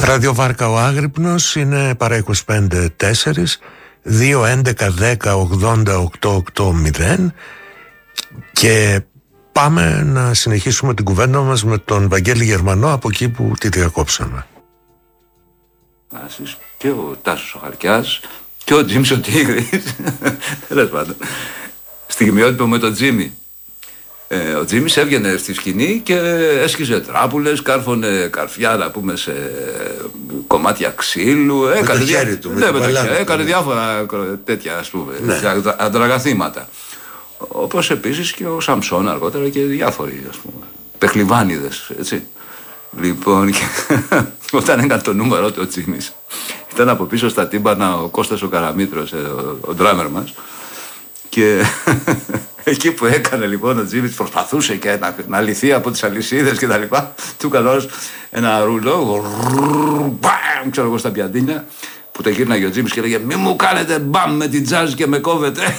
Ραδιοβάρκα ο Άγρυπνος είναι παρά 25 4 2 11 10 80 880 και πάμε να συνεχίσουμε την κουβέντα μας με τον Βαγγέλη Γερμανό από εκεί που τη διακόψαμε. Και ο Τάσος ο Χαρκιάς και ο Τζίμις ο Τίγρης. Τέλος πάντων. Στιγμιότυπο με τον Τζίμι. Ο Τζίμις έβγαινε στη σκηνή και έσκιζε τράπουλες, κάρφωνε καρφιά να πούμε σε κομμάτια ξύλου. Έκανε διάφορα τέτοια ας πούμε, αντραγαθήματα. Όπως επίσης και ο Σαμψόν αργότερα και διάφοροι ας πούμε, πεχλιβάνιδες, έτσι. Λοιπόν, όταν έκανε το νούμερο του ο Τζίμις, ήταν από πίσω στα τύμπανα ο Κώστας ο Καραμήτρος, ο ντράμερ μας, και εκεί που έκανε λοιπόν ο Τζίμις προσπαθούσε και να λυθεί από τις αλυσίδες και τα λοιπά, του έκανε ένα ρουλό, ξέρω εγώ στα πιαντίνια, που τα γύρναγε ο Τζίμις και λέγε «Μη μου κάνετε μπαμ με την τζάζ και με κόβετε».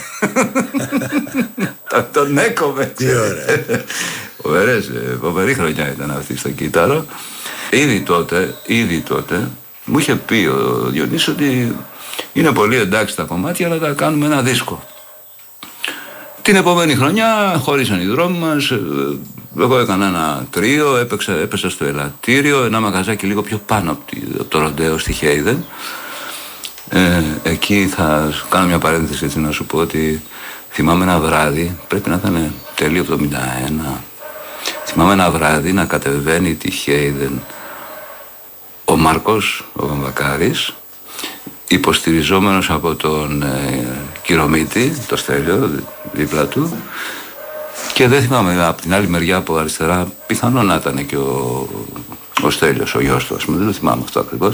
Τον έκοβε. Τι ωραία. Φοβερή χρονιά ήταν αυτή στο κύτταρο. Ήδη τότε μου είχε πει ο Διονύσης ότι είναι πολύ εντάξει τα κομμάτια, αλλά θα κάνουμε ένα δίσκο. Την επόμενη χρονιά χωρίσαν οι δρόμοι μας. Εγώ έκανα ένα τρίο, έπεσα στο Ελαττήριο, ένα μαγαζάκι λίγο πιο πάνω από το Ροντέο στη Χέιδεν. Εκεί θα κάνω μια παρένθεση έτσι να σου πω ότι θυμάμαι ένα βράδυ, πρέπει να ήταν τέλειο 71, θυμάμαι ένα βράδυ να κατεβαίνει τη Χέιδεν ο Μάρκος, ο Βαμβακάρης, υποστηριζόμενος από τον Κυρομίτη, το Στέλιο δίπλα του, και δεν θυμάμαι από την άλλη μεριά από αριστερά, πιθανόν να ήταν και ο Στέλιος, ο γιος του, ας πούμε, δεν το θυμάμαι αυτό ακριβώς,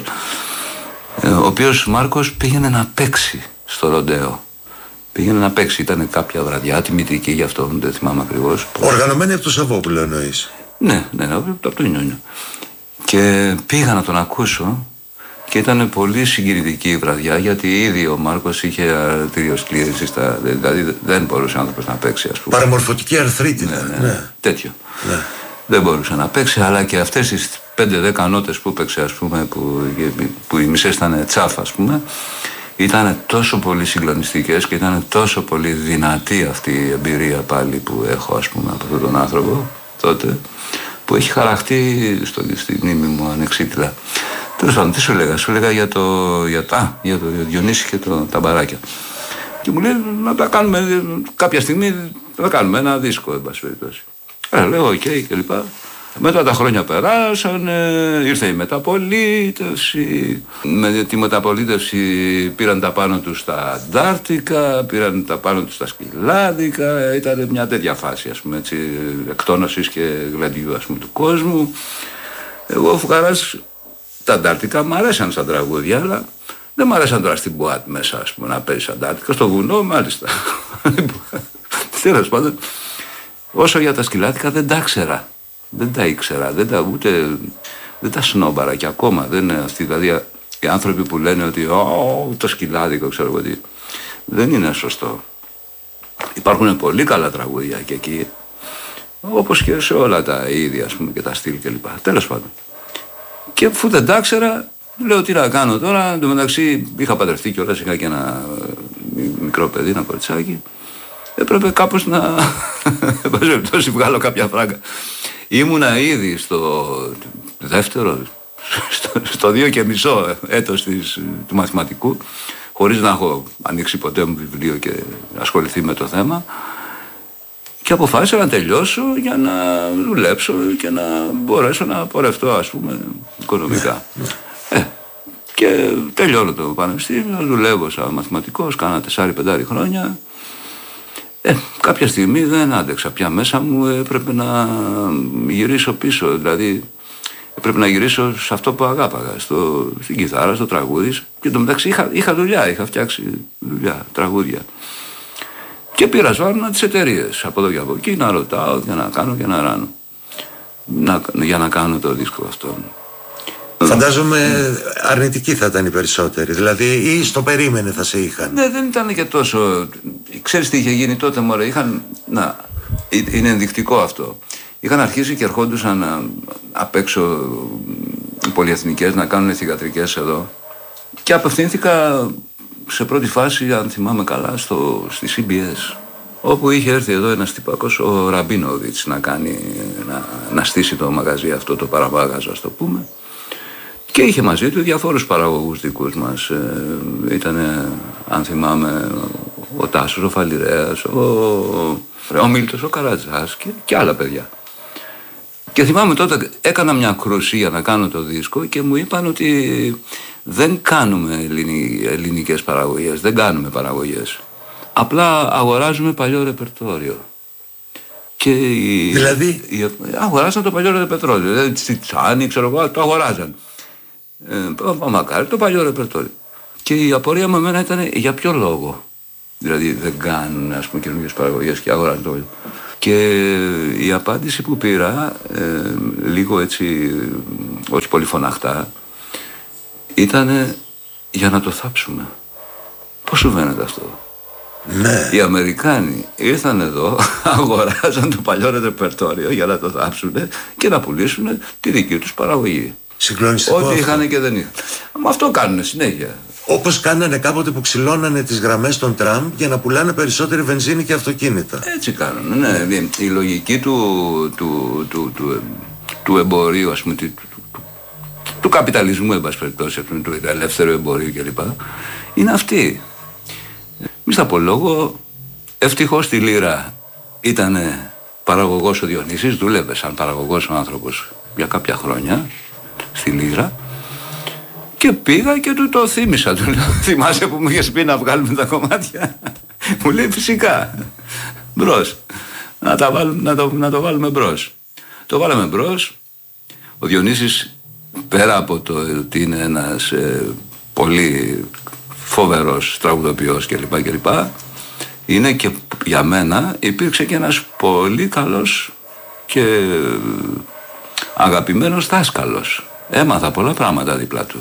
ο οποίος Μάρκος πήγαινε να παίξει στο Ροντέο. Πήγαινε να παίξει, ήταν κάποια βραδιά τιμητική, γι' αυτό δεν θυμάμαι ακριβώς. Οργανωμένη από το Σαββόπουλο εννοείς? Ναι, από το Νιόνιο. Και πήγα να τον ακούσω και ήταν πολύ συγκινητική η βραδιά, γιατί ήδη ο Μάρκος είχε αρτηριοσκλήρυνση, δηλαδή δεν μπορούσε ο άνθρωπος να παίξει, ας πούμε. Παραμορφωτική αρθρίτιδα. Ναι. Τέτοιο. Ναι. Δεν μπορούσε να παίξει, αλλά και αυτές τις 5-10 νότες που παίξε, ας πούμε, που οι μισές ήταν τσάφα, ας πούμε, ήταν τόσο πολύ συγκλονιστικές και ήταν τόσο πολύ δυνατή αυτή η εμπειρία πάλι που έχω, ας πούμε, από αυτόν τον άνθρωπο τότε, που έχει χαραχτεί στη μνήμη μου ανεξίτηλα. Τέλος πάντων, τι σου έλεγα για το Διονύση και τα μπαράκια. Και μου λέει να τα κάνουμε κάποια στιγμή, να κάνουμε ένα δίσκο, εν πάση περιπτώσει. Λέω οκ και λοιπά. Μετά τα χρόνια περάσαν, ήρθε η μεταπολίτευση. Με τη μεταπολίτευση πήραν τα πάνω τους στα Αντάρτικα, πήραν τα πάνω τους στα Σκυλάδικα. Ήταν μια τέτοια φάση, ας πούμε, έτσι, εκτόνωσης και γλαντιού, ας πούμε, του κόσμου. Εγώ ο φουκαράς, τα Αντάρτικα μ' αρέσαν σαν τραγούδια, αλλά δεν μ' αρέσαν τώρα στην Μποάτ μέσα, ας πούμε, να παίζει Αντάρτικα. Στο βουνό, μάλιστα. Τέλος πάντων, όσο για τα Σκυλάδικα δεν τα ξέρα. Δεν τα ήξερα, δεν τα σνόμπαρα και ακόμα δεν είναι αυτοί, δηλαδή οι άνθρωποι που λένε ότι το Σκυλάδικο, ξέρω εγώ τι, δεν είναι σωστό. Υπάρχουν πολύ καλά τραγούδια και εκεί, όπως και σε όλα τα είδη, ας πούμε, και τα στυλ κλπ. Τέλος πάντων. Και αφού δεν τα ξέρα, λέω τι να κάνω τώρα. Εν τω μεταξύ είχα παντρευτεί κιόλας, είχα και ένα μικρό παιδί, ένα κοριτσάκι. Έπρεπε κάπως να βγάλω κάποια φράγκα. Ήμουνα ήδη στο δεύτερο, στο 2,5 έτος του μαθηματικού, χωρίς να έχω ανοίξει ποτέ μου βιβλίο και ασχοληθεί με το θέμα, και αποφάσισα να τελειώσω για να δουλέψω και να μπορέσω να πορευτώ, ας πούμε, οικονομικά. Και τελειώνω το πανεπιστήμιο, δουλεύω σαν μαθηματικός, κάνα 4-5 χρόνια. Κάποια στιγμή δεν άντεξα πια μέσα μου, έπρεπε να γυρίσω πίσω, δηλαδή έπρεπε να γυρίσω σε αυτό που αγάπαγα, στην κιθάρα, στο τραγούδι, και το μεταξύ είχα δουλειά, είχα φτιάξει δουλειά, τραγούδια. Και πήρα σβάρνα τις εταιρείες, από εδώ και από εκεί, να ρωτάω και να κάνω και να ράνω, για να κάνω το δίσκο αυτό. Φαντάζομαι αρνητικοί θα ήταν οι περισσότεροι, δηλαδή, ή στο περίμενε θα σε είχαν. Ναι, δεν ήταν και τόσο. Ξέρεις τι είχε γίνει τότε, μωρέ, είναι ενδεικτικό αυτό. Είχαν αρχίσει και ερχόντουσαν απ' έξω πολυεθνικές να κάνουν θυγατρικές εδώ. Και απευθύνθηκα σε πρώτη φάση, αν θυμάμαι καλά, στη CBS, όπου είχε έρθει εδώ ένας τυπάκος, ο Ραμπίνοβιτς, να στήσει το μαγαζί αυτό, το παραμάγαζο, ας το πούμε. Και είχε μαζί του διαφόρους παραγωγούς δικούς μας. Ήτανε, αν θυμάμαι, ο Τάσος, ο Φαλιρέας, ο Μίλτος, ο Καρατζάς και άλλα παιδιά. Και θυμάμαι τότε έκανα μια κρουσία για να κάνω το δίσκο και μου είπαν ότι δεν κάνουμε ελληνικές παραγωγές, δεν κάνουμε παραγωγές. Απλά αγοράζουμε παλιό ρεπερτόριο. Και δηλαδή? Αγοράζαν το παλιό ρεπερτόριο. Δηλαδή Τσιτσάνι, ξέρω εγώ, το αγοράζαν. Μακάρι το παλιό ρεπερτόριο. Και η απορία μου εμένα ήταν για ποιο λόγο. Δηλαδή δεν κάνουν, ας πούμε, καινούργιες παραγωγές και αγοράζουν το παλιό. Και η απάντηση που πήρα, λίγο έτσι, όχι πολύ φωναχτά, ήταν για να το θάψουμε. Πώς σου φαίνεται αυτό? Ναι. Οι Αμερικάνοι ήρθαν εδώ, αγοράζαν το παλιό ρεπερτόριο για να το θάψουν και να πουλήσουν τη δική τους παραγωγή. Συγκλονιστικό. Ό,τι είχαν και δεν είχαν. Μα αυτό κάνουν συνέχεια. Όπως κάνανε κάποτε που ξυλώνανε τις γραμμές των τραμ για να πουλάνε περισσότερη βενζίνη και αυτοκίνητα. Έτσι κάνουν, ναι. Η λογική του εμπορίου, ας πούμε, του καπιταλισμού, εν πάση περιπτώσει, του ελεύθερου εμπορίου κλπ. Είναι αυτή. Μη στα πω λόγο, ευτυχώς στη Λύρα ήταν παραγωγός ο Διονύσης, δούλευε σαν παραγωγός ο άνθρωπος για κάποια χρόνια στη Λύρα. Και πήγα και του το θύμισα. Του λέω, θυμάσαι που μου είχες πει να βγάλουμε τα κομμάτια? Μου λέει φυσικά. Μπρος. Να το βάλουμε μπρος. Το βάλαμε μπρος. Ο Διονύσης, πέρα από το ότι είναι ένας πολύ φοβερός τραγουδοποιός κλπ, είναι και για μένα υπήρξε και ένας πολύ καλός και αγαπημένος δάσκαλος. Έμαθα πολλά πράγματα δίπλα του.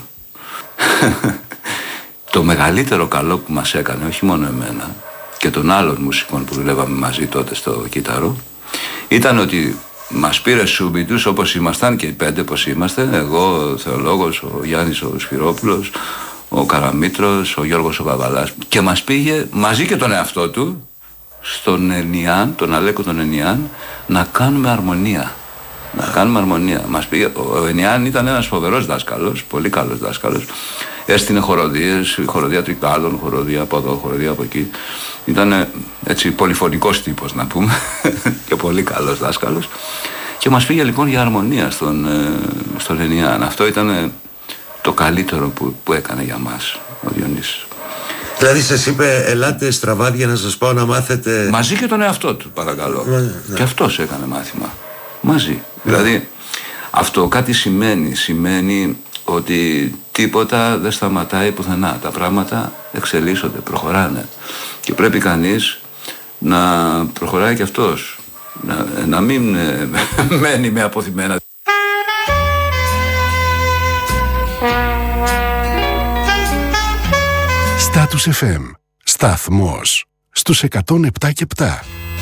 Το μεγαλύτερο καλό που μας έκανε, όχι μόνο εμένα και των άλλων μουσικών που δουλεύαμε μαζί τότε στο κύτταρο, ήταν ότι μας πήρε σούμπιτους όπως ήμασταν και οι 5 όπως είμαστε, εγώ, ο Θεολόγος, ο Γιάννης ο Σφυρόπουλος, ο Καραμήτρος, ο Γιώργος ο Καβαλάς, και μας πήγε μαζί και τον εαυτό του στον Ενιάν, τον Αλέκο τον Ενιάν, να κάνουμε αρμονία. Να κάνουμε αρμονία. Μας πήγε, ο Ενιάν ήταν ένας φοβερός δάσκαλος, πολύ καλός δάσκαλος. Έστεινε χοροδίες, χοροδία Τρικάλων, χοροδία από εδώ, χοροδία από εκεί. Ήταν έτσι πολυφωνικός τύπος, να πούμε, και πολύ καλός δάσκαλος. Και μας πήγε λοιπόν για αρμονία στον Ενιάν. Αυτό ήταν το καλύτερο που έκανε για μας ο Διονύσης. Δηλαδή σας είπε, ελάτε στραβάδια να σας πάω να μάθετε. Μαζί και τον εαυτό του, παρακαλώ. Ναι. Και αυτός έκανε μάθημα. Μαζί. Δηλαδή αυτό κάτι σημαίνει ότι τίποτα δεν σταματάει πουθενά. Τα πράγματα εξελίσσονται, προχωράνε. Και πρέπει κανείς να προχωράει και αυτός. Να μην μένει με αποθυμένα. Status FM. Σταθμός στους 107 και 7.